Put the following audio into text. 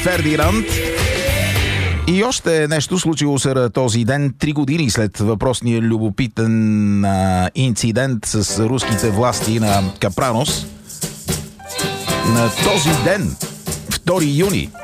Фердинанд. И още нещо случило се този ден, 3 години след въпросния любопитен инцидент с руските власти на Капранос. На този ден, 2 юни